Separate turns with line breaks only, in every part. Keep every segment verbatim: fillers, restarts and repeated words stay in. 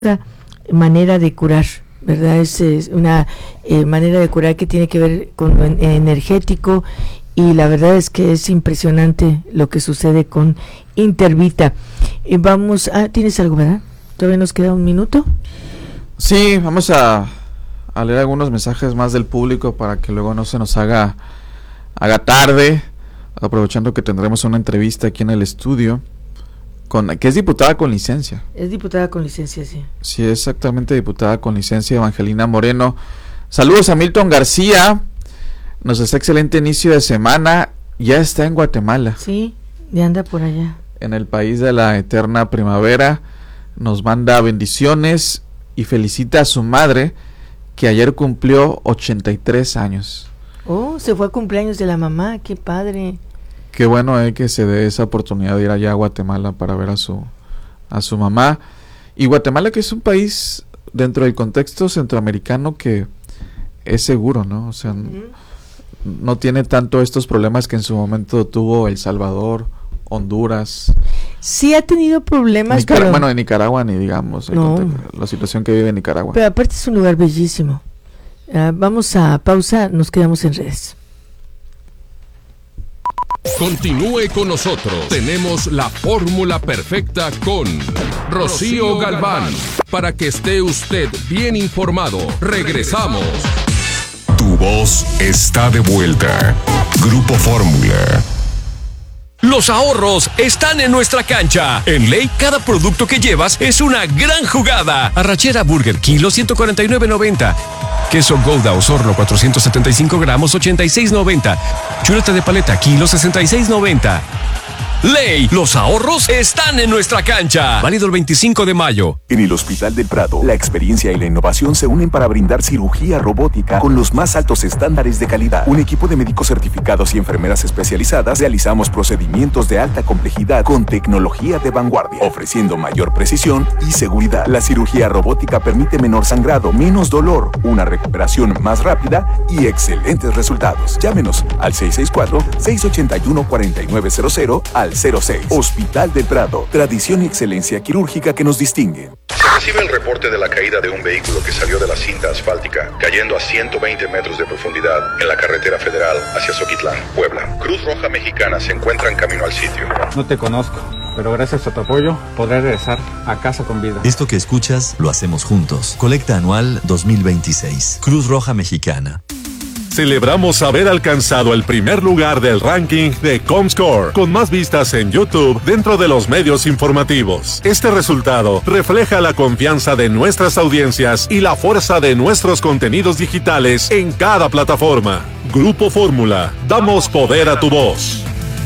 manera de curar, ¿verdad? Es, es una eh, manera de curar que tiene que ver con lo en, energético, y la verdad es que es impresionante lo que sucede con Intervita. Eh, vamos a, ¿tienes algo, verdad? ¿Todavía nos queda un minuto?
Sí, vamos a, a leer algunos mensajes más del público para que luego no se nos haga, haga tarde, aprovechando que tendremos una entrevista aquí en el estudio. Con, que es diputada con licencia.
Es diputada con licencia, sí.
Sí, exactamente, diputada con licencia, Evangelina Moreno. Saludos a Milton García. Nos desea excelente inicio de semana. Ya está en Guatemala.
Sí, ya anda por allá.
En el país de la eterna primavera. Nos manda bendiciones y felicita a su madre, que ayer cumplió ochenta y tres años.
Oh, se fue a cumpleaños de la mamá, qué padre.
Qué bueno es eh, que se dé esa oportunidad de ir allá a Guatemala para ver a su a su mamá. Y Guatemala, que es un país dentro del contexto centroamericano que es seguro, ¿no? O sea, uh-huh. no tiene tanto estos problemas que en su momento tuvo El Salvador, Honduras.
Sí ha tenido problemas,
Nicar-
pero...
Bueno, en Nicaragua ni digamos,
no.
la situación que vive en Nicaragua.
Pero aparte es un lugar bellísimo. Uh, vamos a pausa, nos quedamos en redes.
Continúe con nosotros. Tenemos la fórmula perfecta con Rocío Galván. Para que esté usted bien informado. Regresamos.
Tu voz está de vuelta. Grupo Fórmula.
Los ahorros están en nuestra cancha. En Ley, cada producto que llevas es una gran jugada. Arrachera Burger, kilo ciento cuarenta y nueve noventa. Queso Gouda Osorno, cuatrocientos setenta y cinco gramos, ochenta y seis noventa. Chuleta de paleta, kilo sesenta y seis noventa. Ley, los ahorros están en nuestra cancha. Válido el veinticinco de mayo.
En el Hospital del Prado, la experiencia y la innovación se unen para brindar cirugía robótica con los más altos estándares de calidad. Un equipo de médicos certificados y enfermeras especializadas realizamos procedimientos de alta complejidad con tecnología de vanguardia, ofreciendo mayor precisión y seguridad. La cirugía robótica permite menor sangrado, menos dolor, una recuperación más rápida y excelentes resultados. Llámenos al seis seis cuatro, seis ocho uno, cuatro nueve cero cero al cero seis. Hospital del Prado, tradición y excelencia quirúrgica que nos distinguen.
Se recibe el reporte de la caída de un vehículo que salió de la cinta asfáltica, cayendo a ciento veinte metros de profundidad en la carretera federal hacia Zoquitlán, Puebla. Cruz Roja Mexicana se encuentra en camino al sitio.
No te conozco, pero gracias a tu apoyo podré regresar a casa con vida.
Esto que escuchas lo hacemos juntos. Colecta anual dos mil veintiséis. Cruz Roja Mexicana.
Celebramos haber alcanzado el primer lugar del ranking de Comscore, con más vistas en YouTube dentro de los medios informativos. Este resultado refleja la confianza de nuestras audiencias y la fuerza de nuestros contenidos digitales en cada plataforma. Grupo Fórmula, damos poder a tu voz.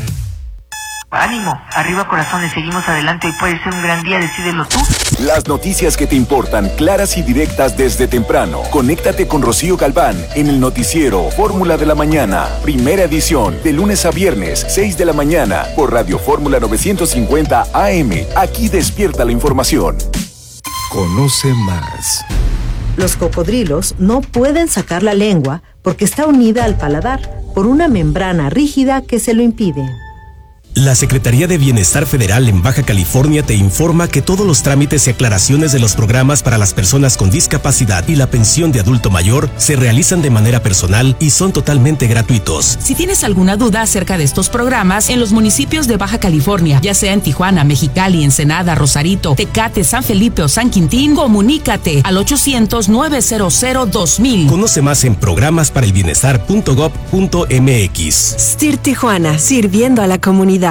Ánimo, arriba corazones, seguimos adelante, hoy puede ser un gran día, decídelo tú.
Las noticias que te importan, claras y directas desde temprano. Conéctate con Rocío Galván en el noticiero Fórmula de la Mañana, primera edición, de lunes a viernes, seis de la mañana, por Radio Fórmula novecientos cincuenta A M. Aquí despierta la información.
Conoce más.
Los cocodrilos no pueden sacar la lengua porque está unida al paladar por una membrana rígida que se lo impide.
La Secretaría de Bienestar Federal en Baja California te informa que todos los trámites y aclaraciones de los programas para las personas con discapacidad y la pensión de adulto mayor se realizan de manera personal y son totalmente gratuitos.
Si tienes alguna duda acerca de estos programas, en los municipios de Baja California, ya sea en Tijuana, Mexicali, Ensenada, Rosarito, Tecate, San Felipe o San Quintín, comunícate al ochocientos, nueve cero cero, dos mil.
Conoce más en programas para el bienestar punto gov punto mx.
S T I R Tijuana, sirviendo a la comunidad.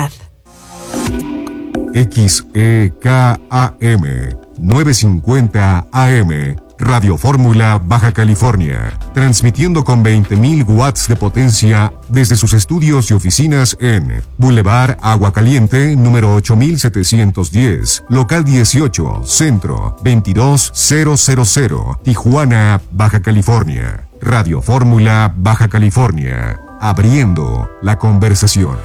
X E K A M novecientos cincuenta A M, Radio Fórmula Baja California, transmitiendo con veinte mil watts de potencia desde sus estudios y oficinas en Boulevard Agua Caliente, número ocho mil setecientos diez, local dieciocho, Centro, veintidós mil, Tijuana, Baja California. Radio Fórmula Baja California, abriendo la conversación.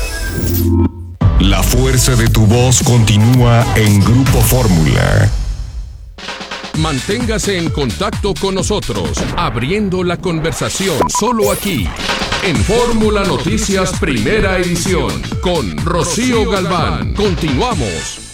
La fuerza de tu voz continúa en Grupo Fórmula.
Manténgase en contacto con nosotros, abriendo la conversación solo aquí, en Fórmula Noticias Primera Edición, con Rocío Galván. Continuamos.